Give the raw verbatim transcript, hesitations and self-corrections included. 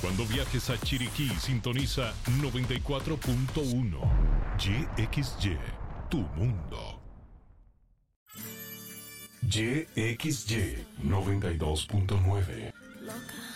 Cuando viajes a Chiriquí, sintoniza noventa y cuatro punto uno. Y X Y, tu mundo. Y X Y noventa y dos punto nueve. Loca.